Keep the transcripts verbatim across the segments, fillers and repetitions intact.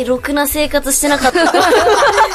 りろくな生活してなかったと思いますね。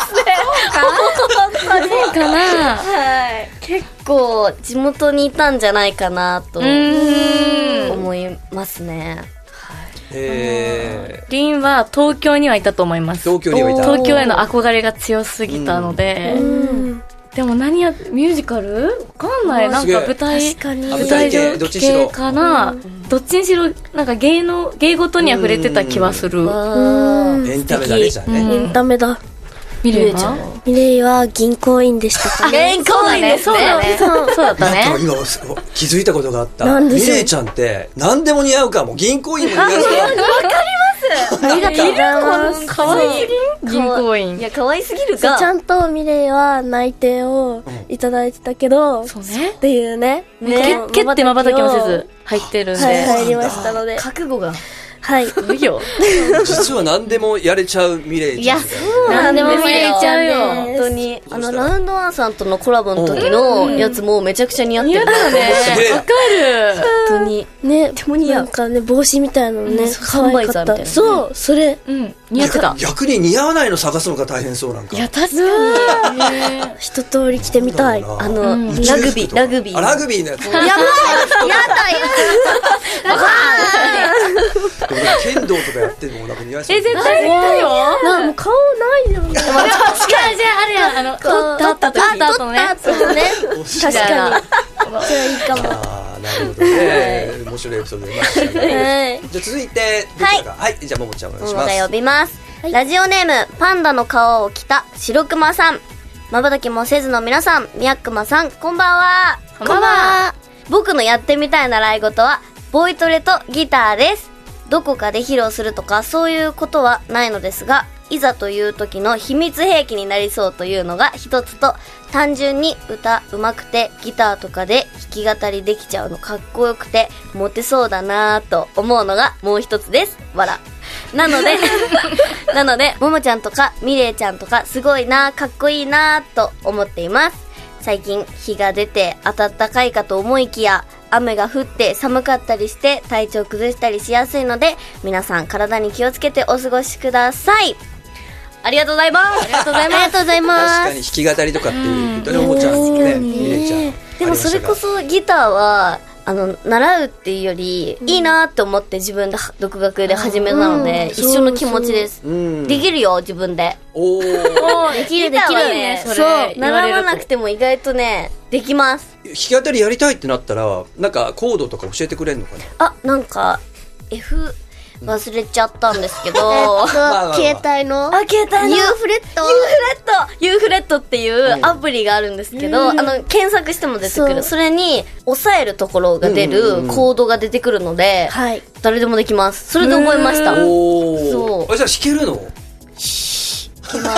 そうかな。 はい。結構地元にいたんじゃないかなと思いますね。 へー。 リンは東京にはいたと思います。 東京にはいた。 東京への憧れが強すぎたので。でも何や、ミュージカルわかんない。なんか舞台、 舞台系、どっちにしろ。 かな。どっちにしろ、なんか芸の、芸事には触れてた気はする。 エンタメだね、じゃあね。 エンタメだ。 ミレイはミレイは銀行員でしたかね。銀行員ですね。 そうだったね。 今気づいたことがあった。ミレイちゃんって何でも似合うかも。銀行員も似合うかも。わかります。ありがとうございます。 かわいすぎる銀行員。 いや、かわいすぎるか。 ちゃんとミレイは内定をいただいてたけど、 そうね。 っていうね。 蹴って瞬きもせず入ってるんで。 はい、入りましたので。 覚悟が。 はい。 すごいよ。 実は何でもやれちゃうミレイちゃん。いや、 そう何でも見れちゃうよ。 本当に。あの、ラウンドワンさんとのコラボの時のやつもめちゃくちゃ似合ってる。 似合ったね。わかる。 本当に。 ね、でもなんかね、帽子みたいなのね、可愛かった。そう、それ。 うん。似合ってた。 逆に似合わないの探すのが大変そうなんか。 いや、確かに。 一通り着てみたい。 あの、ラグビー、ラグビー。 ラグビーのやつ。やばい。 やだよ。 剣道とかやってるのもなんか似合いそう。 え、絶対似合うよ。 なんもう顔ないよね。 確かに、じゃああれや、あの、撮った後、撮った後のね。 そうね。確かに。それいいかも。 ああ、なるほどね。面白いエピソード出ましたね。じゃあ続いて、はい。じゃあももちゃんお願いします。 ももが呼びます。ラジオネーム、パンダの顔を着た白熊さん。まばたきもせずの皆さん、みやくまさん、こんばんは。 こんばんは。 僕のやってみたい習い事は、ボイトレとギターです。どこかで披露するとかそういうことはないのですが、いざという時の秘密兵器になりそうというのが一つと、単純に歌うまくてギターとかで弾き語りできちゃうのかっこよくてモテそうだなぁと思うのがもう一つです。わら。なのでなのでももちゃんとかみれいちゃんとかすごいなぁ、かっこいいなぁと思っています。最近日が出て暖かいかと思いきや雨が降って寒かったりして体調崩したりしやすいので、皆さん体に気をつけてお過ごしください。ありがとうございます。ありがとうございます。ありがとうございます。 確かに弾き語りとかっていうとね、おもちゃんね、みれちゃん。 でもそれこそギターはあの習うっていうより、うん、いいなって思って自分で独学で始めたので、うん、一緒の気持ちです。うん、できるよ自分で。 おーできるできるね。それそう習わなくても意外とねできます。 弾き語りやりたいってなったらなんかコードとか教えてくれるのかな。 あ、なんか F忘れちゃったんですけど、 携帯のあ携帯の U フレット U フレット U フレットっていうアプリがあるんですけど、うん、あの検索しても出てくる。 そ, それに押さえるところが出るコードが出てくるので、はい、誰でもできます。それで覚えました。 おー、そうあじゃあ弾けるの？ きます。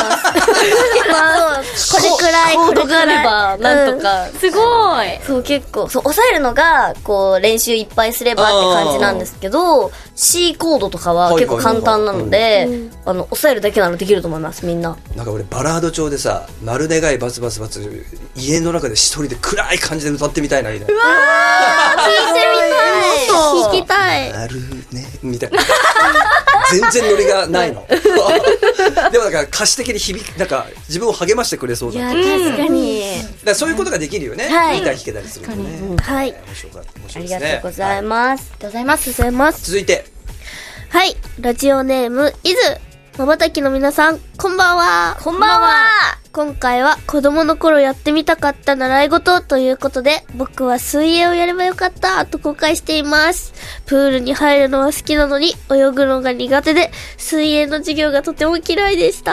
これくらい、これくらい。なんとか。 すごい。 そう、結構、そう、押さえるのが、こう、練習いっぱいすればって感じなんですけど、C コードとかは結構簡単なので、あの、押さえるだけならできると思います、みんな。 なんか俺、バラード調でさ、丸願いバツバツバツ、家の中で一人で暗い感じで歌ってみたいな、みたいな。 うわー、聞いてみたい。 聞きたい。 なるね、みたいな。全然ノリがないの。でもなんか歌詞的に響きなんか自分を励ましてくれそうだ。 いや確かに。 だからそういうことができるよね。 はい。 ギター弾けたりするのね。 うん、はい。 面白かった。面白いですね。ありがとうございます。 ありがとうございます。ございます。 続いて。 はい。ラジオネームいずまばたきの皆さん、こんばんは。 こんばんは。 今回は子供の頃やってみたかった習い事ということで、僕は水泳をやればよかったと後悔しています。プールに入るのは好きなのに泳ぐのが苦手で、水泳の授業がとても嫌いでした。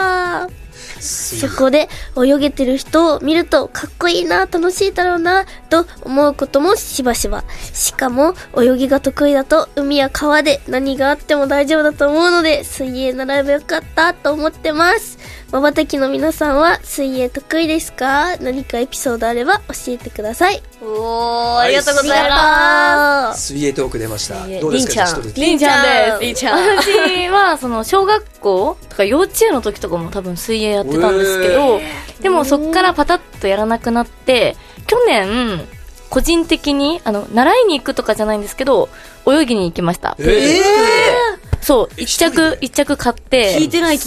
そこで泳げてる人を見るとかっこいいな、楽しいだろうなと思うこともしばしば。しかも泳ぎが得意だと海や川で何があっても大丈夫だと思うので、水泳習えばよかったと思ってます。まばたきの皆さんは水泳得意ですか？何かエピソードあれば教えてください。 おー、ありがとうございます。 水泳トーク出ました。どうですか？ りんちゃんです。りんちゃん。私はその小学校とか幼稚園の時とかも多分水泳やってたんですけど、でもそっからパタッとやらなくなって、去年個人的にあの習いに行くとかじゃないんですけど、泳ぎに行きました。 えー、 そう、一着一着買って、 聞いてない聞